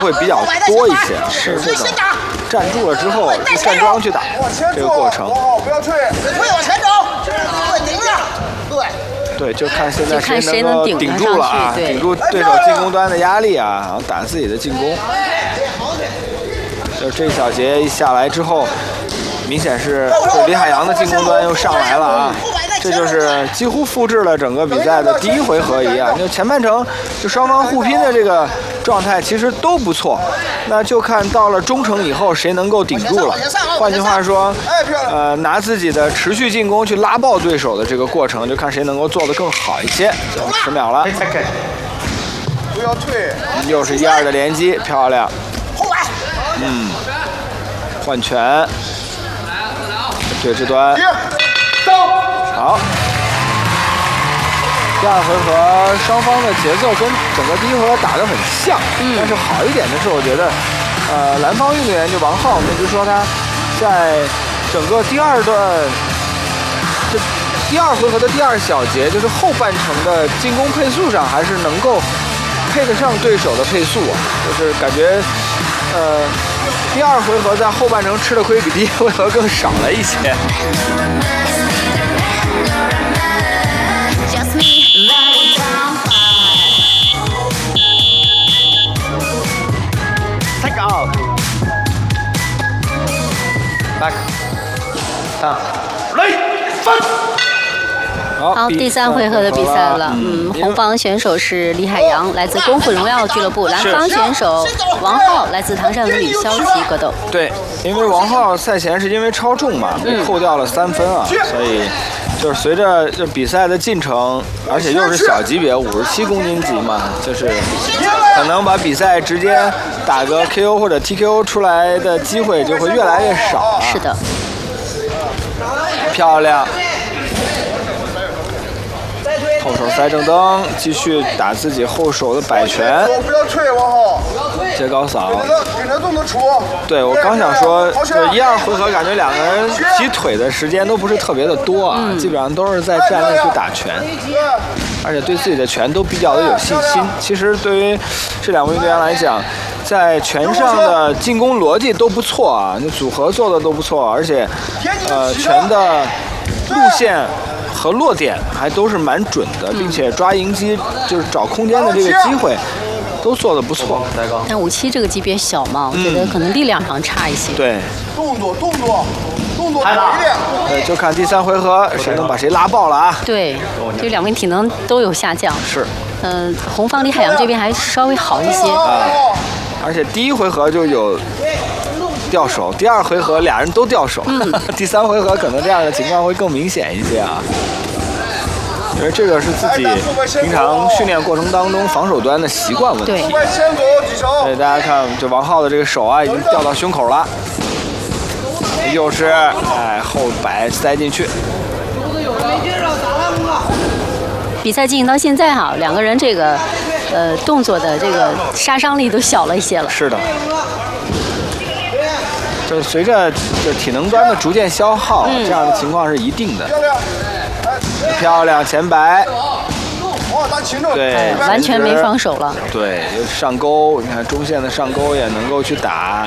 会比较多一些，是这种站住了之后就站桩去打这个过程。 不要退，往前走，对，顶着，对。 对，就看现在谁能够顶住了啊，顶住对手进攻端的压力啊，然后打自己的进攻。就是这一小节一下来之后，明显是李海洋的进攻端又上来了啊。这就是几乎复制了整个比赛的第一回合一样，就前半程就双方互拼的这个状态其实都不错，那就看到了中程以后谁能够顶住了。换句话说，拿自己的持续进攻去拉爆对手的这个过程，就看谁能够做得更好一些。10秒了， 不要退， 又是1-2的连击，漂亮。换拳，对这端。好，第二回合双方的节奏跟整个第一回合打得很像，但是好一点的是，我觉得，蓝方运动员就王浩，我们就说他在整个第二段，就第二回合的第二小节，就是后半程的进攻配速上，还是能够配得上对手的配速，就是感觉，第二回合在后半程吃的亏比第一回合更少了一些。Take out. Back. Down. Ready. Fight. 好，第3回合的比赛了。红方选手是李海洋，来自功夫荣耀俱乐部；蓝方选手王浩，来自唐山文旅骁骑格斗。 对，因为王浩赛前是因为超重嘛，被扣掉了3分啊，所以就是随着就比赛的进程，而且又是小级别57公斤级嘛，就是可能把比赛直接打个 KO 或者 TKO 出来的机会就会越来越少啊。 是的， 漂亮。后手塞正蹬，继续打自己后手的摆拳。 不要退，王浩。 接高扫。 给他动作出。 对，我刚想说，就1-2回合感觉两个人起腿的时间都不是特别的多啊，基本上都是在站内去打拳，而且对自己的拳都比较的有信心。其实对于这2位运动员来讲，在拳上的进攻逻辑都不错啊，那组合做的都不错，而且拳的路线和落点还都是蛮准的，并且抓迎击就是找空间的这个机会都做得不错。 但57这个级别小嘛，我觉得可能力量上差一些。 对， 动作对，就看第3回合谁能把谁拉爆了啊。 对，这2位体能都有下降。 是。 红方李海洋这边还稍微好一些。 而且第1回合就有掉手，第2回合俩人都掉手，第3回合可能这样的情况会更明显一些啊。因为这个是自己平常训练过程当中防守端的习惯问题。 对。 所以大家看，这王浩的这个手啊，已经掉到胸口了，又是后摆塞进去。 比赛进行到现在哈，两个人这个动作的这个杀伤力都小了一些了。 是的。就随着就体能端的逐渐消耗，这样的情况是一定的。漂亮前摆，对， 完全没防守了。 对，上钩，你看中线的上钩也能够去打。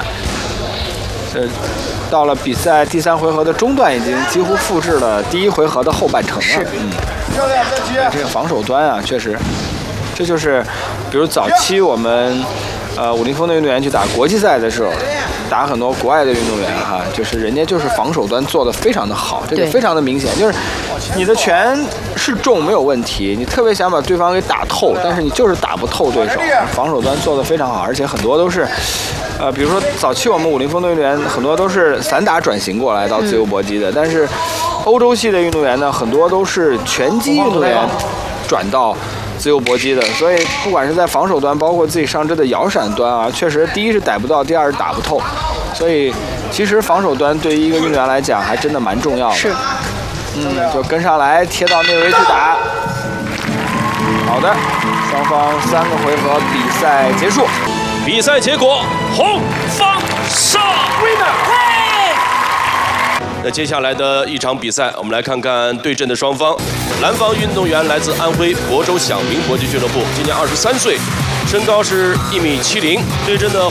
到了比赛第3回合的中段，已经几乎复制了第1回合的后半程了。 是， 这个防守端啊，确实，这就是比如早期我们武林风的运动员去打国际赛的时候，打很多国外的运动员哈，就是人家就是防守端做得非常的好，这个非常的明显，就是你的拳是重没有问题，你特别想把对方给打透，但是你就是打不透对手，防守端做得非常好，而且很多都是比如说早期我们武林风的运动员很多都是散打转型过来到自由搏击的，但是欧洲系的运动员呢，很多都是拳击运动员转到自由搏击的，所以不管是在防守端，包括自己上肢的摇闪端啊，确实第一是逮不到，第二是打不透，所以其实防守端对于一个运动员来讲还真的蛮重要的。 是， 就跟上来贴到内围去打。好的，双方3个回合比赛结束。 比赛结果，红方胜 ，winner。那接下来的一场比赛，我们来看看对阵的双方。蓝方运动员来自安徽亳州享明搏击俱乐部，今年23岁，身高是1.70米，对阵的